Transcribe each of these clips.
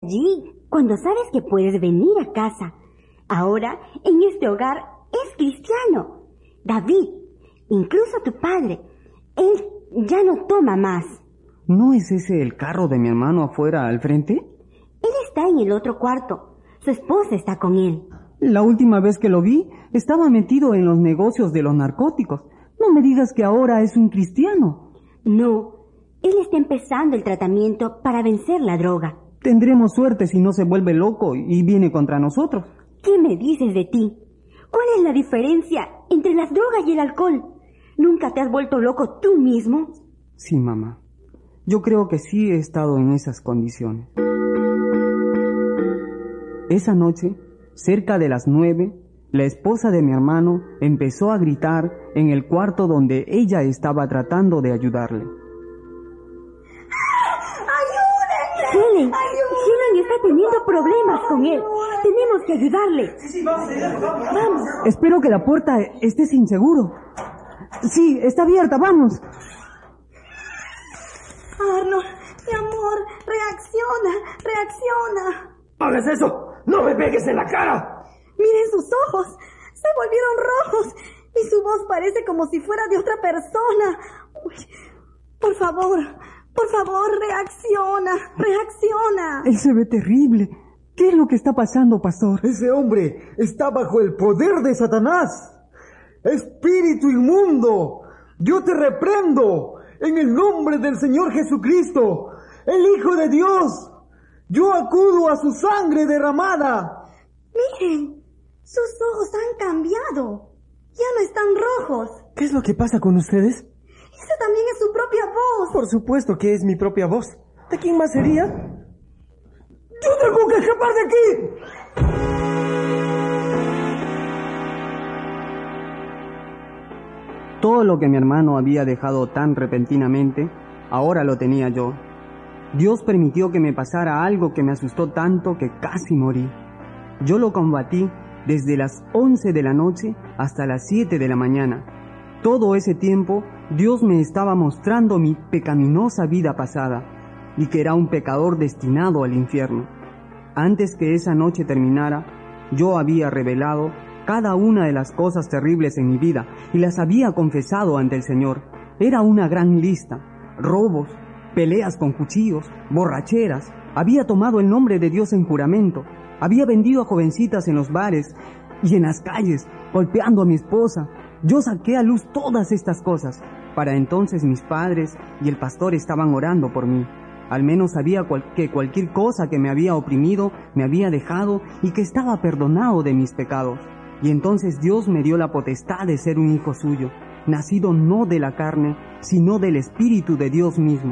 allí cuando sabes que puedes venir a casa? Ahora, en este hogar, es cristiano. David, incluso tu padre, él ya no toma más. ¿No es ese el carro de mi hermano afuera al frente? Él está en el otro cuarto. Su esposa está con él. La última vez que lo vi, estaba metido en los negocios de los narcóticos. No me digas que ahora es un cristiano. No, él está empezando el tratamiento para vencer la droga. Tendremos suerte si no se vuelve loco y viene contra nosotros. ¿Qué me dices de ti? ¿Cuál es la diferencia entre las drogas y el alcohol? ¿Nunca te has vuelto loco tú mismo? Sí, mamá. Yo creo que sí he estado en esas condiciones. Esa noche, cerca de las 9, la esposa de mi hermano empezó a gritar en el cuarto donde ella estaba tratando de ayudarle. Helen está teniendo problemas con él. Tenemos que ayudarle. Vamos. Espero que la puerta esté sin seguro. Sí, está abierta, vamos. Arnold, mi amor, reacciona. ¡No hagas eso! ¡No me pegues en la cara! Miren sus ojos, se volvieron rojos y su voz parece como si fuera de otra persona. Uy, por favor, reacciona. Él se ve terrible. ¿Qué es lo que está pasando, pastor? Ese hombre está bajo el poder de Satanás. Espíritu inmundo, yo te reprendo en el nombre del Señor Jesucristo, el Hijo de Dios. Yo acudo a su sangre derramada. Miren, sus ojos han cambiado. Ya no están rojos. ¿Qué es lo que pasa con ustedes? Esa también es su propia voz. Por supuesto que es mi propia voz. ¿De quién más sería? ¡Yo tengo que escapar de aquí! Todo lo que mi hermano había dejado tan repentinamente, ahora lo tenía yo. Dios permitió que me pasara algo que me asustó tanto que casi morí. Yo lo combatí desde las 11 de la noche hasta las 7 de la mañana. Todo ese tiempo, Dios me estaba mostrando mi pecaminosa vida pasada y que era un pecador destinado al infierno. Antes que esa noche terminara, yo había revelado cada una de las cosas terribles en mi vida y las había confesado ante el Señor. Era una gran lista: robos, peleas con cuchillos, borracheras. Había tomado el nombre de Dios en juramento. Había vendido a jovencitas en los bares y en las calles, golpeando a mi esposa. Yo saqué a luz todas estas cosas. Para entonces mis padres y el pastor estaban orando por mí. Al menos sabía que cualquier cosa que me había oprimido me había dejado y que estaba perdonado de mis pecados. Y entonces Dios me dio la potestad de ser un hijo suyo, nacido no de la carne, sino del Espíritu de Dios mismo.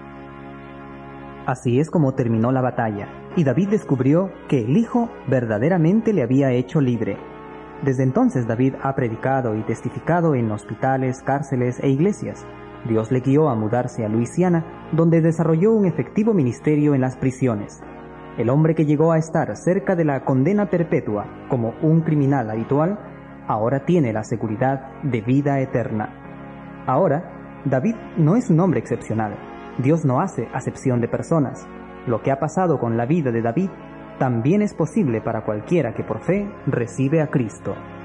Así es como terminó la batalla, y David descubrió que el Hijo verdaderamente le había hecho libre. Desde entonces David ha predicado y testificado en hospitales, cárceles e iglesias. Dios le guió a mudarse a Luisiana, donde desarrolló un efectivo ministerio en las prisiones. El hombre que llegó a estar cerca de la condena perpetua como un criminal habitual, ahora tiene la seguridad de vida eterna. Ahora, David no es un hombre excepcional. Dios no hace acepción de personas. Lo que ha pasado con la vida de David también es posible para cualquiera que por fe recibe a Cristo.